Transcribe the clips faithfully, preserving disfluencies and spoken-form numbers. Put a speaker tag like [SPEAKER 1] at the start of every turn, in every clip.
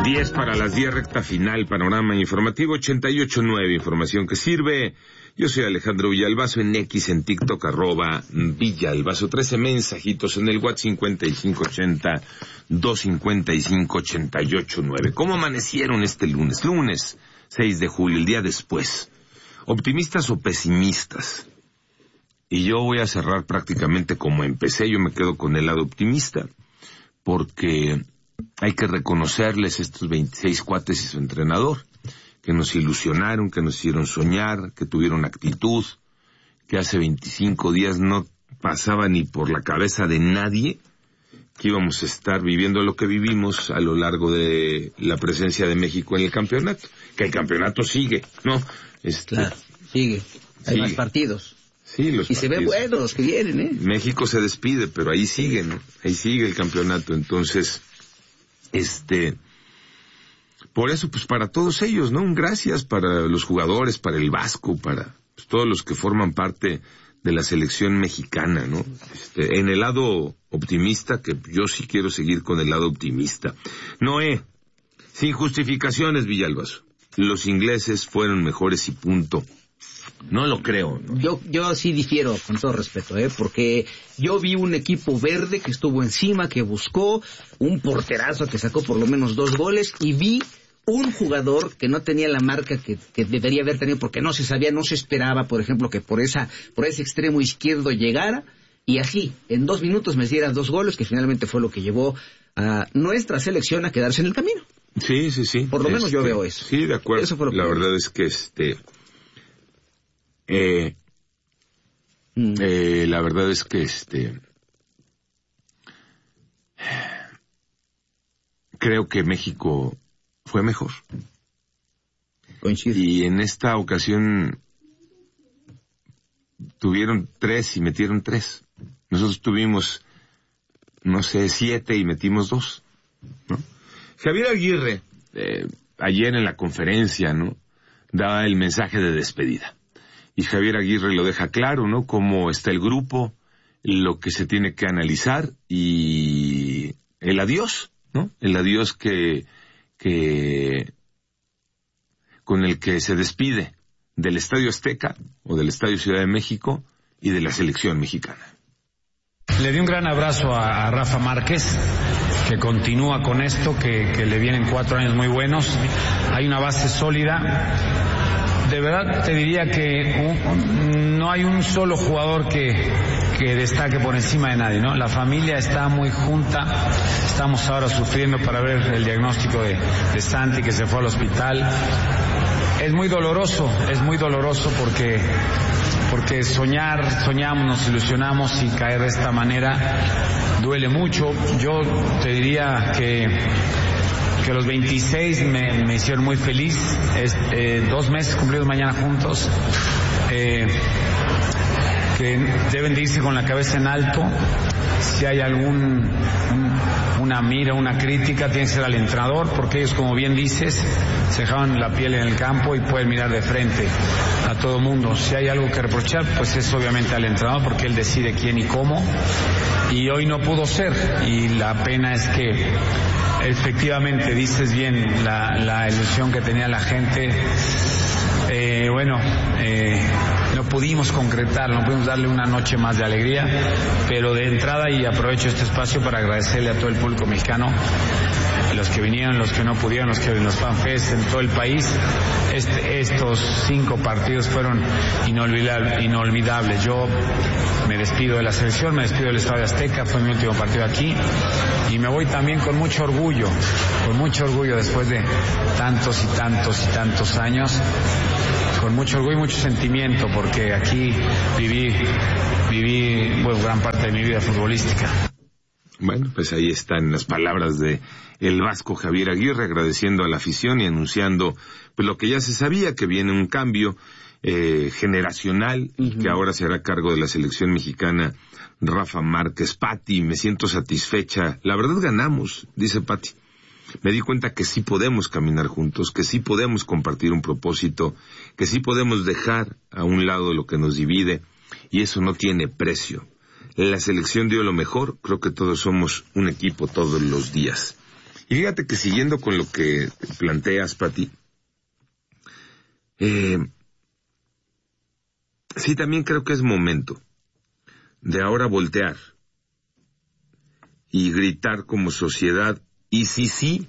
[SPEAKER 1] diez para las diez, recta final, panorama informativo ochenta y ocho punto nueve, información que sirve. Yo soy Alejandro Villalbazo, en X, en TikTok, arroba Villalbazo. trece mensajitos en el WhatsApp cincuenta y cinco ochenta, doscientos cincuenta y cinco, ochenta y ocho nueve. ¿Cómo amanecieron este lunes? Lunes seis de julio, el día después. ¿Optimistas o pesimistas? Y yo voy a cerrar prácticamente como empecé. Yo me quedo con el lado optimista, porque hay que reconocerles estos veintiséis cuates y su entrenador, que nos ilusionaron, que nos hicieron soñar, que tuvieron actitud, que hace veinticinco días no pasaba ni por la cabeza de nadie que íbamos a estar viviendo lo que vivimos a lo largo de la presencia de México en el campeonato. Que el campeonato sigue, ¿no? Este,
[SPEAKER 2] claro, sigue. Hay sigue. Más partidos.
[SPEAKER 1] Sí, los
[SPEAKER 2] y
[SPEAKER 1] partidos.
[SPEAKER 2] Se ve bueno los que vienen, ¿eh?
[SPEAKER 1] México se despide, pero ahí sigue, ¿no? Ahí sigue el campeonato. Entonces, este... por eso, pues para todos ellos, ¿no? Un gracias para los jugadores, para el Vasco, para pues, todos los que forman parte de la selección mexicana, ¿no? Este, en el lado optimista, que yo sí quiero seguir con el lado optimista. Noé, sin justificaciones, Villalbazo. Los ingleses fueron mejores y punto. No lo creo, ¿no?
[SPEAKER 2] Yo, yo sí difiero, con todo respeto, ¿eh? Porque yo vi un equipo verde que estuvo encima, que buscó, un porterazo que sacó por lo menos dos goles, y vi un jugador que no tenía la marca que, que debería haber tenido, porque no se sabía, no se esperaba, por ejemplo, que por esa, por ese extremo izquierdo llegara, y así, en dos minutos me hiciera dos goles, que finalmente fue lo que llevó a nuestra selección a quedarse en el camino.
[SPEAKER 1] Sí, sí, sí.
[SPEAKER 2] Por lo menos
[SPEAKER 1] este,
[SPEAKER 2] yo veo eso.
[SPEAKER 1] Sí, de acuerdo.
[SPEAKER 2] Eso fue lo que
[SPEAKER 1] la
[SPEAKER 2] veo.
[SPEAKER 1] verdad es que este... Eh, mm. eh, la verdad es que este creo que México fue mejor.
[SPEAKER 2] Coincido.
[SPEAKER 1] Y en esta ocasión tuvieron tres y metieron tres. Nosotros tuvimos, no sé, siete y metimos dos, ¿no? Javier Aguirre, eh, ayer en la conferencia, ¿no?, daba el mensaje de despedida. Y Javier Aguirre lo deja claro, ¿no?, cómo está el grupo, lo que se tiene que analizar y el adiós, ¿no? El adiós que, que, con el que se despide del Estadio Azteca o del Estadio Ciudad de México y de la selección mexicana.
[SPEAKER 3] Le di un gran abrazo a, a Rafa Márquez, que continúa con esto, que, que le vienen cuatro años muy buenos. Hay una base sólida. De verdad te diría que un, no hay un solo jugador que, que destaque por encima de nadie, ¿no? La familia está muy junta. Estamos ahora sufriendo para ver el diagnóstico de, de Santi, que se fue al hospital. Es muy doloroso, es muy doloroso porque, porque soñar, soñamos, nos ilusionamos y caer de esta manera duele mucho. Yo te diría que que los veintiséis me, me hicieron muy feliz, es, eh, dos meses cumplidos mañana juntos, eh, que deben de irse con la cabeza en alto. Si hay algún un, una mira, una crítica, tiene que ser al entrenador, porque ellos, como bien dices, se dejaban la piel en el campo y pueden mirar de frente a todo mundo. Si hay algo que reprochar, pues es obviamente al entrenador, porque él decide quién y cómo, y hoy no pudo ser, y la pena es que efectivamente dices bien, la, la ilusión que tenía la gente, eh, bueno, eh, no pudimos concretar, no pudimos darle una noche más de alegría, pero de entrada, y aprovecho este espacio para agradecerle a todo el público mexicano, los que vinieron, los que no pudieron, los que en los fanfests en todo el país. Este, estos cinco partidos fueron inolvidables, inolvidables. Yo me despido de la selección, me despido del Estadio Azteca, fue mi último partido aquí, y me voy también con mucho orgullo, con mucho orgullo después de tantos y tantos y tantos años, con mucho orgullo y mucho sentimiento, porque aquí viví, viví, bueno, gran parte de mi vida futbolística.
[SPEAKER 1] Bueno, pues ahí están las palabras de el Vasco Javier Aguirre, agradeciendo a la afición y anunciando pues lo que ya se sabía, que viene un cambio eh, generacional, uh-huh. que ahora se hará cargo de la selección mexicana Rafa Márquez. Pati, me siento satisfecha. La verdad ganamos, dice Pati. Me di cuenta que sí podemos caminar juntos, que sí podemos compartir un propósito, que sí podemos dejar a un lado lo que nos divide, y eso no tiene precio. La selección dio lo mejor, creo que todos somos un equipo todos los días. Y fíjate que siguiendo con lo que planteas, Pati, eh, sí, también creo que es momento de ahora voltear y gritar como sociedad, y si sí,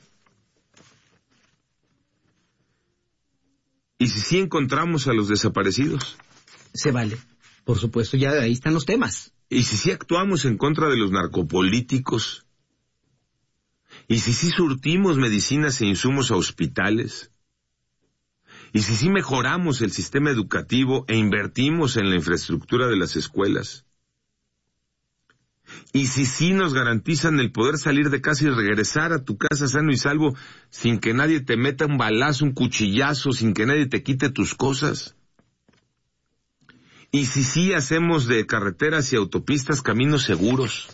[SPEAKER 1] y si sí encontramos a los desaparecidos.
[SPEAKER 2] Se vale, por supuesto, ya ahí están los temas.
[SPEAKER 1] Y si sí actuamos en contra de los narcopolíticos, y si sí surtimos medicinas e insumos a hospitales, y si sí mejoramos el sistema educativo e invertimos en la infraestructura de las escuelas, y si sí nos garantizan el poder salir de casa y regresar a tu casa sano y salvo, sin que nadie te meta un balazo, un cuchillazo, sin que nadie te quite tus cosas. Y si sí hacemos de carreteras y autopistas caminos seguros.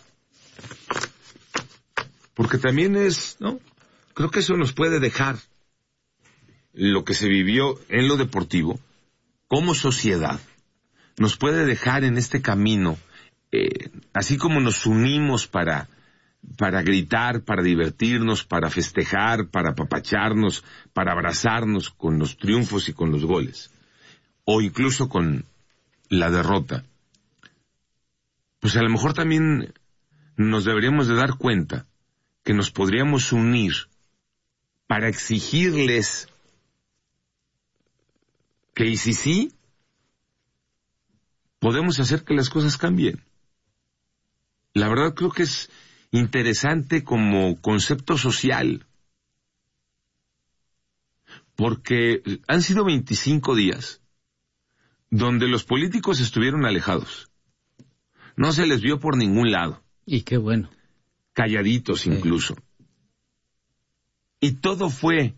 [SPEAKER 1] Porque también es, ¿no? Creo que eso nos puede dejar lo que se vivió en lo deportivo como sociedad. Nos puede dejar en este camino, eh, así como nos unimos para, para gritar, para divertirnos, para festejar, para apapacharnos, para abrazarnos con los triunfos y con los goles, o incluso con la derrota, pues a lo mejor también nos deberíamos de dar cuenta que nos podríamos unir para exigirles que y si sí, podemos hacer que las cosas cambien. La verdad creo que es interesante como concepto social, porque han sido veinticinco días donde los políticos estuvieron alejados. No se les vio por ningún lado.
[SPEAKER 2] Y qué bueno.
[SPEAKER 1] Calladitos incluso. Sí. Y todo fue,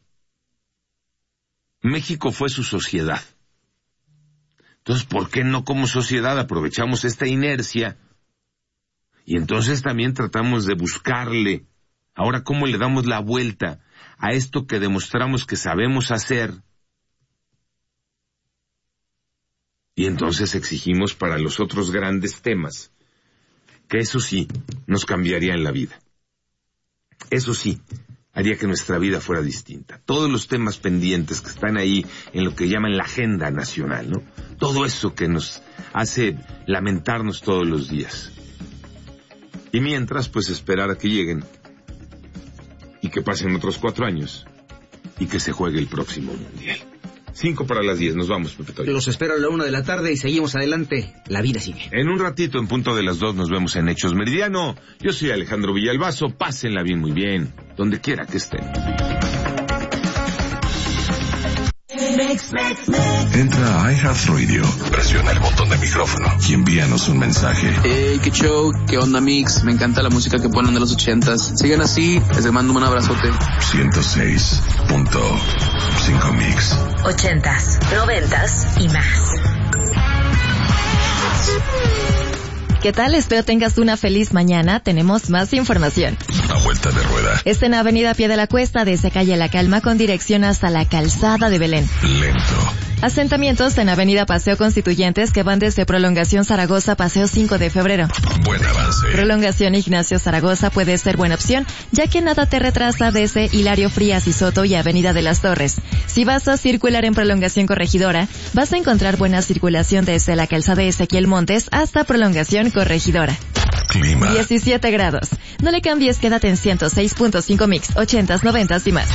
[SPEAKER 1] México fue su sociedad. Entonces, ¿por qué no como sociedad aprovechamos esta inercia? Y entonces también tratamos de buscarle, ahora cómo le damos la vuelta a esto que demostramos que sabemos hacer. Y entonces exigimos para los otros grandes temas, que eso sí, nos cambiaría en la vida. Eso sí, haría que nuestra vida fuera distinta. Todos los temas pendientes que están ahí en lo que llaman la agenda nacional, ¿no? Todo eso que nos hace lamentarnos todos los días. Y mientras, pues esperar a que lleguen y que pasen otros cuatro años y que se juegue el próximo Mundial. Cinco para las diez, nos vamos, Pepe Toño.
[SPEAKER 2] Los espero a la una de la tarde y seguimos adelante. La vida sigue.
[SPEAKER 1] En un ratito, en punto de las dos, nos vemos en Hechos Meridiano. Yo soy Alejandro Villalbazo. Pásenla bien, muy bien, donde quiera que estén.
[SPEAKER 4] Entra a iHeartRadio, presiona el botón de micrófono y envíanos un mensaje.
[SPEAKER 5] Hey, qué show, qué onda, Mix. Me encanta la música que ponen de los ochentas. Sigan así, les mando un abrazote.
[SPEAKER 4] ciento seis punto cinco Mix.
[SPEAKER 6] Ochentas, noventas y más.
[SPEAKER 7] ¿Qué tal? Espero tengas una feliz mañana. Tenemos más información.
[SPEAKER 4] A vuelta de rueda.
[SPEAKER 7] Está en Avenida Pie de la Cuesta, desde calle La Calma, con dirección hasta la Calzada de Belén.
[SPEAKER 4] Lento.
[SPEAKER 7] Asentamientos en Avenida Paseo Constituyentes que van desde Prolongación Zaragoza, Paseo cinco de febrero.
[SPEAKER 4] Buen avance.
[SPEAKER 7] Prolongación Ignacio Zaragoza puede ser buena opción, ya que nada te retrasa desde Hilario Frías y Soto y Avenida de las Torres. Si vas a circular en Prolongación Corregidora, vas a encontrar buena circulación desde la Calzada Ezequiel Montes hasta Prolongación Corregidora.
[SPEAKER 4] Clima.
[SPEAKER 7] diecisiete grados. No le cambies, quédate en ciento seis punto cinco Mix, ochentas, noventas y más.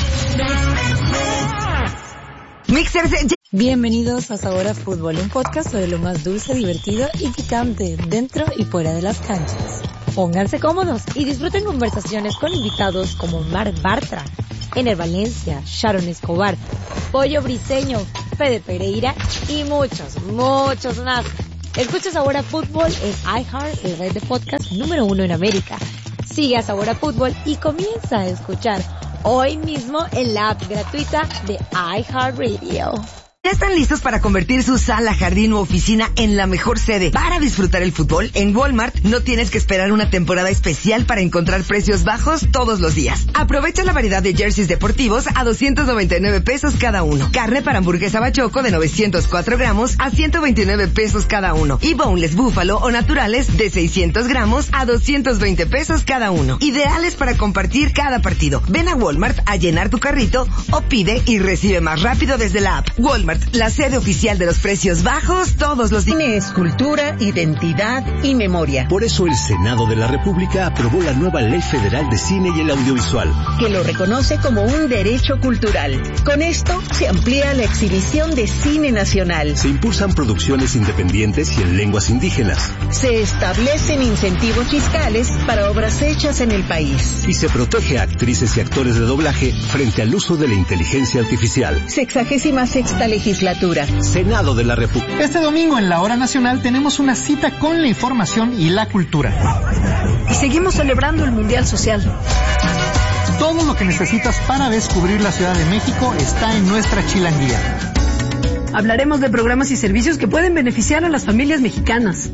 [SPEAKER 6] Mixers.
[SPEAKER 8] Bienvenidos a Sabor a Fútbol, un podcast sobre lo más dulce, divertido y picante dentro y fuera de las canchas. Pónganse cómodos y disfruten conversaciones con invitados como Mar Bartra, Ener Valencia, Sharon Escobar, Pollo Briseño, Fede Pereira y muchos, muchos más. Escucha Sabor a Fútbol en iHeart, el red de podcast número uno en América. Sigue a Sabor a Fútbol y comienza a escuchar hoy mismo en la app gratuita de iHeartRadio.
[SPEAKER 6] ¿Ya están listos para convertir su sala, jardín u oficina en la mejor sede para disfrutar el fútbol? En Walmart no tienes que esperar una temporada especial para encontrar precios bajos todos los días. Aprovecha la variedad de jerseys deportivos a doscientos noventa y nueve pesos cada uno. Carne para hamburguesa bachoco de novecientos cuatro gramos a ciento veintinueve pesos cada uno. Y boneless búfalo o naturales de seiscientos gramos a doscientos veinte pesos cada uno. Ideales para compartir cada partido. Ven a Walmart a llenar tu carrito o pide y recibe más rápido desde la app. Walmart, la sede oficial de los precios bajos todos los días.
[SPEAKER 9] Cine es cultura, identidad y memoria.
[SPEAKER 10] Por eso el Senado de la República aprobó la nueva Ley Federal de Cine y el Audiovisual,
[SPEAKER 9] que lo reconoce como un derecho cultural. Con esto se amplía la exhibición de cine nacional.
[SPEAKER 10] Se impulsan producciones independientes y en lenguas indígenas.
[SPEAKER 9] Se establecen incentivos fiscales para obras hechas en el país.
[SPEAKER 10] Y se protege a actrices y actores de doblaje frente al uso de la inteligencia artificial.
[SPEAKER 9] Sexagésima sexta legislatura.
[SPEAKER 10] Senado de la República.
[SPEAKER 11] Este domingo en la Hora Nacional tenemos una cita con la información y la cultura.
[SPEAKER 12] Y seguimos celebrando el Mundial Social.
[SPEAKER 11] Todo lo que necesitas para descubrir la Ciudad de México está en nuestra chilanguía.
[SPEAKER 12] Hablaremos de programas y servicios que pueden beneficiar a las familias mexicanas.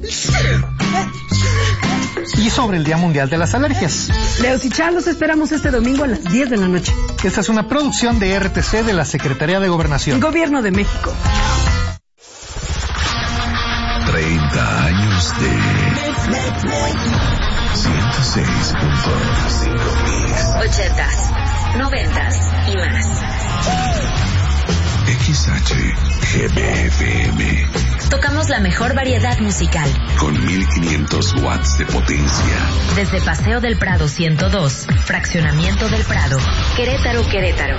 [SPEAKER 11] Y sobre el Día Mundial de las Alergias.
[SPEAKER 12] Leos y Char, los esperamos este domingo a las diez de la noche.
[SPEAKER 11] Esta es una producción de R T C de la Secretaría de Gobernación.
[SPEAKER 12] Gobierno de México.
[SPEAKER 4] treinta años de ciento seis punto cinco Mix.
[SPEAKER 6] Ochentas, noventas y más.
[SPEAKER 4] X H G B F M.
[SPEAKER 6] Tocamos la mejor variedad musical.
[SPEAKER 4] Con mil quinientos watts de potencia.
[SPEAKER 6] Desde Paseo del Prado ciento dos, Fraccionamiento del Prado, Querétaro, Querétaro.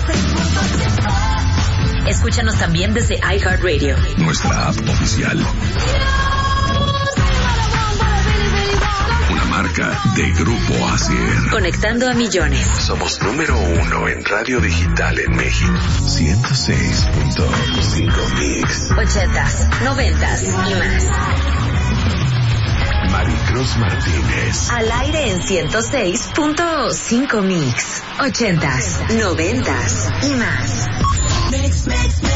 [SPEAKER 6] Escúchanos también desde iHeartRadio.
[SPEAKER 4] Nuestra app oficial. Una marca de Grupo Asier.
[SPEAKER 6] Conectando a millones.
[SPEAKER 4] Somos número uno en radio digital en México. ciento seis punto cinco Mix.
[SPEAKER 6] Ochentas, noventas y más.
[SPEAKER 4] Maricruz Martínez.
[SPEAKER 6] Al aire en ciento seis punto cinco Mix. Ochentas, noventas y más. Mix, mix, mix.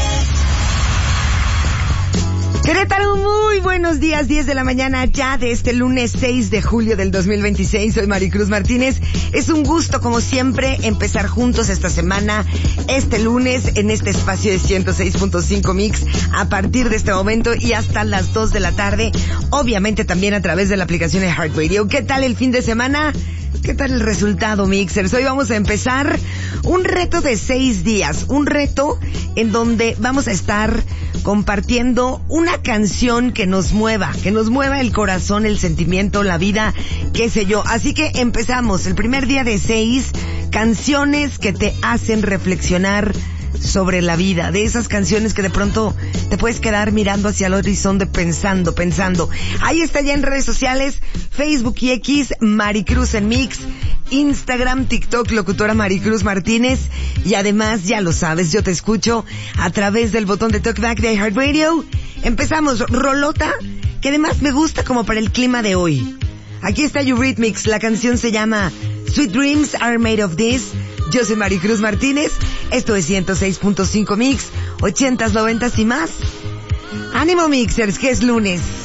[SPEAKER 13] Querétaro, muy buenos días, diez de la mañana ya de este lunes seis de julio del dos mil veintiséis. Soy Maricruz Martínez. Es un gusto, como siempre, empezar juntos esta semana, este lunes, en este espacio de ciento seis punto cinco Mix, a partir de este momento y hasta las dos de la tarde. Obviamente también a través de la aplicación de iHeartRadio. ¿Qué tal el fin de semana? ¿Qué tal el resultado, Mixers? Hoy vamos a empezar un reto de seis días, un reto en donde vamos a estar compartiendo una canción que nos mueva, que nos mueva el corazón, el sentimiento, la vida, qué sé yo. Así que empezamos el primer día de seis, canciones que te hacen reflexionar sobre la vida, de esas canciones que de pronto te puedes quedar mirando hacia el horizonte pensando, pensando. Ahí está ya en redes sociales, Facebook y X, Maricruz en Mix, Instagram, TikTok, locutora Maricruz Martínez, y además, ya lo sabes, yo te escucho a través del botón de Talkback de iHeartRadio. Empezamos, rolota, que además me gusta como para el clima de hoy. Aquí está Eurythmics, la canción se llama Sweet Dreams Are Made of This. Yo soy Maricruz Martínez, esto es ciento seis punto cinco Mix, ochentas, noventas y más. ¡Ánimo, Mixers, que es lunes!